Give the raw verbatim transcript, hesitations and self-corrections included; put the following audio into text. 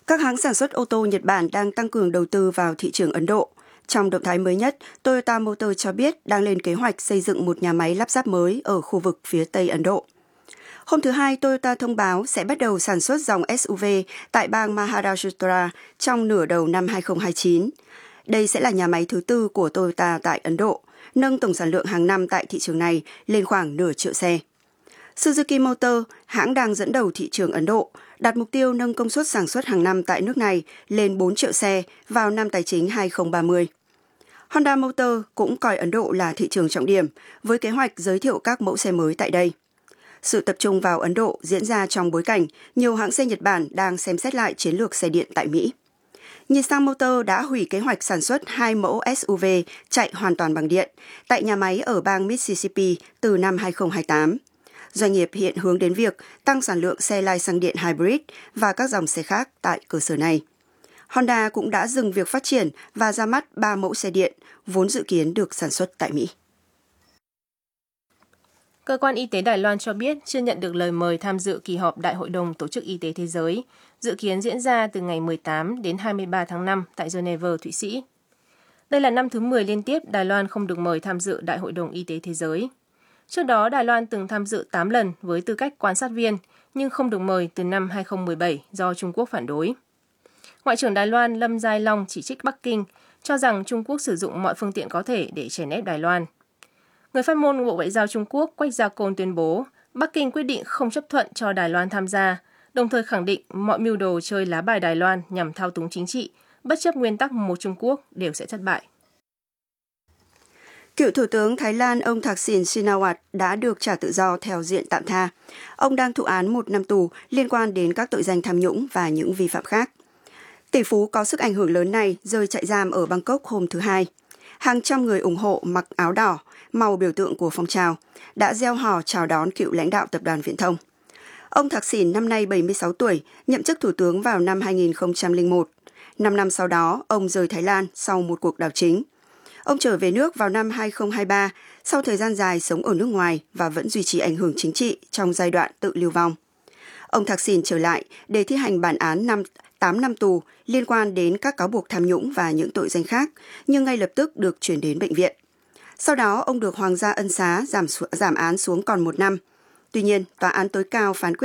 Các hãng sản xuất ô tô Nhật Bản đang tăng cường đầu tư vào thị trường Ấn Độ. Trong động thái mới nhất, Toyota Motor cho biết đang lên kế hoạch xây dựng một nhà máy lắp ráp mới ở khu vực phía Tây Ấn Độ. Hôm thứ Hai, Toyota thông báo sẽ bắt đầu sản xuất dòng ét u vê tại bang Maharashtra trong nửa đầu năm hai không hai chín. Đây sẽ là nhà máy thứ tư của Toyota tại Ấn Độ, nâng tổng sản lượng hàng năm tại thị trường này lên khoảng nửa triệu xe. Suzuki Motor, hãng đang dẫn đầu thị trường Ấn Độ, đặt mục tiêu nâng công suất sản xuất hàng năm tại nước này lên bốn triệu xe vào năm tài chính hai không ba không. Honda Motor cũng coi Ấn Độ là thị trường trọng điểm, với kế hoạch giới thiệu các mẫu xe mới tại đây. Sự tập trung vào Ấn Độ diễn ra trong bối cảnh nhiều hãng xe Nhật Bản đang xem xét lại chiến lược xe điện tại Mỹ. Nissan Motor đã hủy kế hoạch sản xuất hai mẫu ét u vê chạy hoàn toàn bằng điện tại nhà máy ở bang Mississippi từ năm hai không hai tám. Doanh nghiệp hiện hướng đến việc tăng sản lượng xe lai xăng điện hybrid và các dòng xe khác tại cơ sở này. Honda cũng đã dừng việc phát triển và ra mắt ba mẫu xe điện, vốn dự kiến được sản xuất tại Mỹ. Cơ quan y tế Đài Loan cho biết chưa nhận được lời mời tham dự kỳ họp Đại hội đồng Tổ chức Y tế Thế giới, dự kiến diễn ra từ ngày mười tám đến hai mươi ba tháng năm tại Geneva, Thụy Sĩ. Đây là năm thứ mười liên tiếp Đài Loan không được mời tham dự Đại hội đồng Y tế Thế giới. Trước đó, Đài Loan từng tham dự tám lần với tư cách quan sát viên, nhưng không được mời từ năm hai không một bảy do Trung Quốc phản đối. Ngoại trưởng Đài Loan Lâm Giai Long chỉ trích Bắc Kinh, cho rằng Trung Quốc sử dụng mọi phương tiện có thể để chèn ép Đài Loan. Người phát ngôn Bộ Ngoại giao Trung Quốc Quách Gia Côn tuyên bố Bắc Kinh quyết định không chấp thuận cho Đài Loan tham gia, đồng thời khẳng định mọi mưu đồ chơi lá bài Đài Loan nhằm thao túng chính trị, bất chấp nguyên tắc một Trung Quốc đều sẽ thất bại. Cựu Thủ tướng Thái Lan ông Thaksin Shinawatra đã được trả tự do theo diện tạm tha. Ông đang thụ án một năm tù liên quan đến các tội danh tham nhũng và những vi phạm khác. Tỷ phú có sức ảnh hưởng lớn này rơi trại giam ở Bangkok hôm thứ Hai. Hàng trăm người ủng hộ mặc áo đỏ, màu biểu tượng của phong trào, đã gieo hò chào đón cựu lãnh đạo tập đoàn Viễn thông. Ông Thaksin năm nay bảy mươi sáu tuổi, nhậm chức thủ tướng vào năm hai không không một. Năm năm sau đó, ông rời Thái Lan sau một cuộc đảo chính. Ông trở về nước vào năm hai không hai ba, sau thời gian dài sống ở nước ngoài và vẫn duy trì ảnh hưởng chính trị trong giai đoạn tự lưu vong. Ông Thaksin trở lại để thi hành bản án năm, tám năm tù liên quan đến các cáo buộc tham nhũng và những tội danh khác, nhưng ngay lập tức được chuyển đến bệnh viện. Sau đó, ông được Hoàng gia ân xá giảm, giảm án xuống còn một năm. Tuy nhiên, Tòa án tối cao phán quyết